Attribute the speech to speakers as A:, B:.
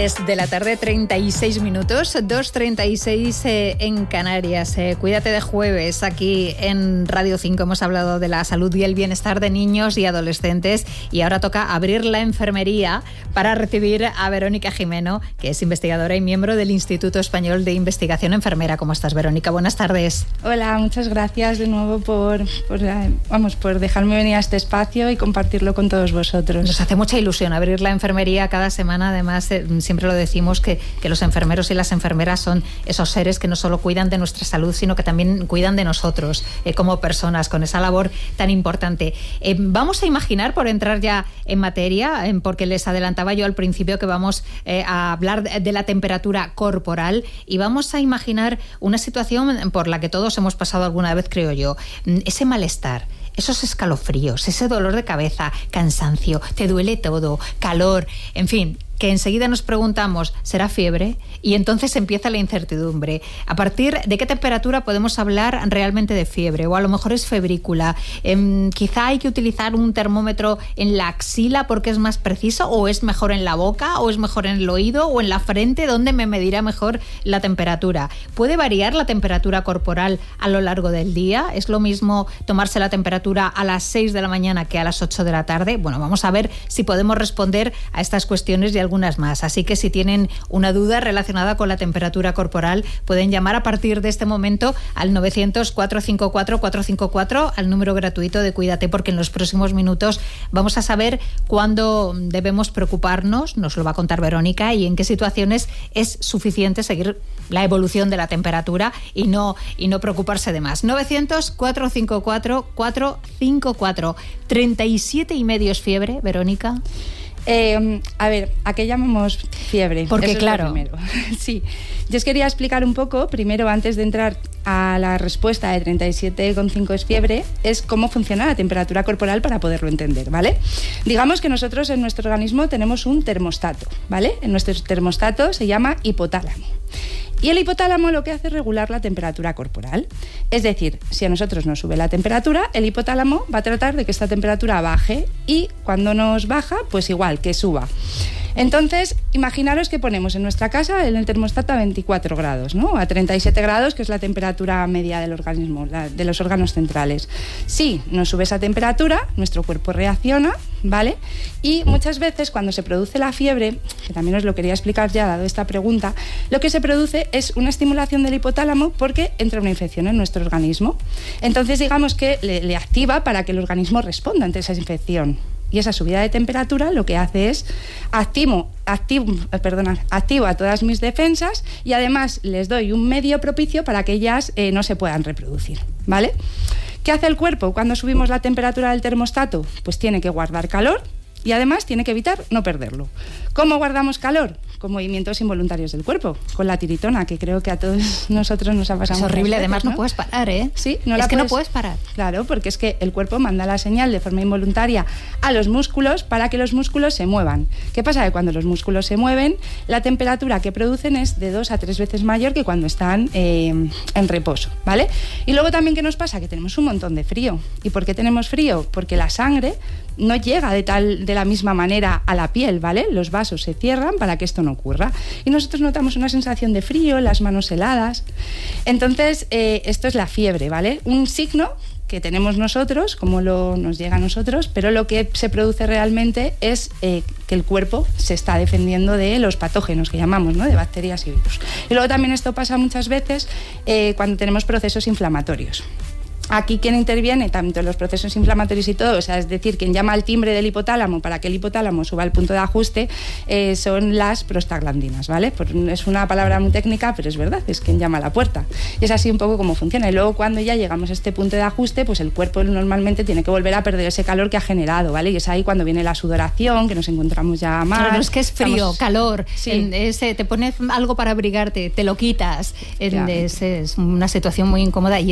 A: 3 de la tarde, 36 minutos, 2:36 en Canarias. Cuídate de jueves, aquí en Radio 5 hemos hablado de la salud y el bienestar de niños y adolescentes, y ahora toca abrir la enfermería para recibir a Verónica Gimeno, que es investigadora y miembro del Instituto Español de Investigación Enfermera. ¿Cómo estás, Verónica? Buenas tardes.
B: Hola, muchas gracias de nuevo por dejarme venir a este espacio y compartirlo con todos vosotros.
A: Nos hace mucha ilusión abrir la enfermería cada semana. Además, siempre lo decimos que los enfermeros y las enfermeras son esos seres que no solo cuidan de nuestra salud, sino que también cuidan de nosotros como personas, con esa labor tan importante. Vamos a imaginar, por entrar ya en materia, porque les adelantaba yo al principio que vamos a hablar de la temperatura corporal, y vamos a imaginar una situación por la que todos hemos pasado alguna vez, creo yo. Ese malestar, esos escalofríos, ese dolor de cabeza, cansancio, te duele todo, calor, en fin, que enseguida nos preguntamos, ¿será fiebre? Y entonces empieza la incertidumbre. ¿A partir de qué temperatura podemos hablar realmente de fiebre? O a lo mejor es febrícula. Quizá hay que utilizar un termómetro en la axila porque es más preciso, o es mejor en la boca, o es mejor en el oído, o en la frente, donde me medirá mejor la temperatura. ¿Puede variar la temperatura corporal a lo largo del día? ¿Es lo mismo tomarse la temperatura a las 6 de la mañana que a las 8 de la tarde? Bueno, vamos a ver si podemos responder a estas cuestiones y algunas más. Así que si tienen una duda relacionada con la temperatura corporal, pueden llamar a partir de este momento al 900-454-454, al número gratuito de Cuídate, porque en los próximos minutos vamos a saber cuándo debemos preocuparnos, nos lo va a contar Verónica, y en qué situaciones es suficiente seguir la evolución de la temperatura y no preocuparse de más. 900-454-454. 37,5 es fiebre, Verónica.
B: A ver, ¿a qué llamamos fiebre?
A: Porque
B: eso
A: claro.
B: Es lo primero. Sí, yo os quería explicar un poco, primero, antes de entrar a la respuesta de 37,5 es fiebre, es cómo funciona la temperatura corporal para poderlo entender, ¿vale? Digamos que nosotros en nuestro organismo tenemos un termostato, ¿vale? En nuestro termostato se llama hipotálamo. Y el hipotálamo lo que hace es regular la temperatura corporal. Es decir, si a nosotros nos sube la temperatura, el hipotálamo va a tratar de que esta temperatura baje, y cuando nos baja, pues igual, que suba. Entonces, imaginaros que ponemos en nuestra casa en el termostato a 24 grados, ¿no? A 37 grados, que es la temperatura media del organismo, de los órganos centrales. Si nos sube esa temperatura, nuestro cuerpo reacciona, ¿vale? Y muchas veces cuando se produce la fiebre, que también os lo quería explicar ya dado esta pregunta, lo que se produce es una estimulación del hipotálamo porque entra una infección en nuestro organismo. Entonces, digamos que le activa para que el organismo responda ante esa infección. Y esa subida de temperatura lo que hace es activo a todas mis defensas, y además les doy un medio propicio para que ellas no se puedan reproducir, ¿vale? ¿Qué hace el cuerpo cuando subimos la temperatura del termostato? Pues tiene que guardar calor y además tiene que evitar no perderlo. ¿Cómo guardamos calor? Con movimientos involuntarios del cuerpo, con la tiritona, que creo que a todos nosotros nos ha pasado.
A: Es horrible,
B: veces,
A: además,
B: ¿no?
A: No puedes parar, ¿eh?
B: Sí,
A: no puedes parar.
B: Claro, porque es que el cuerpo manda la señal de forma involuntaria a los músculos para que los músculos se muevan. ¿Qué pasa? Que cuando los músculos se mueven, la temperatura que producen es de 2 a 3 veces mayor que cuando están en reposo, ¿vale? Y luego también, ¿qué nos pasa? Que tenemos un montón de frío. ¿Y por qué tenemos frío? Porque la sangre no llega de la misma manera a la piel, ¿vale? Los vasos se cierran para que esto no ocurra. Y nosotros notamos una sensación de frío, las manos heladas. Entonces, esto es la fiebre, ¿vale? Un signo que tenemos nosotros, como nos llega a nosotros, pero lo que se produce realmente es que el cuerpo se está defendiendo de los patógenos que llamamos, ¿no? De bacterias y virus. Y luego también esto pasa muchas veces cuando tenemos procesos inflamatorios. Aquí quien interviene, tanto en los procesos inflamatorios y todo, o sea, es decir, quien llama al timbre del hipotálamo para que el hipotálamo suba al punto de ajuste, son las prostaglandinas, ¿vale? Es una palabra muy técnica, pero es verdad, es quien llama a la puerta. Y es así un poco como funciona. Y luego cuando ya llegamos a este punto de ajuste, pues el cuerpo normalmente tiene que volver a perder ese calor que ha generado, ¿vale? Y es ahí cuando viene la sudoración, que nos encontramos ya más.
A: Claro, no es que es frío, calor,
B: sí.
A: Te pones algo para abrigarte, te lo quitas. Es una situación muy incómoda y